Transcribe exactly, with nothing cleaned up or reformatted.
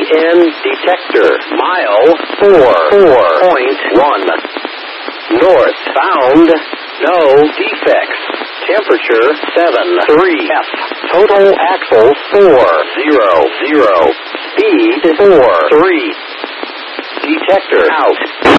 N detector. Mile four four point one. North bound. No defects. Temperature seven three F. Total axles four zero zero. Speed four three. Detector out.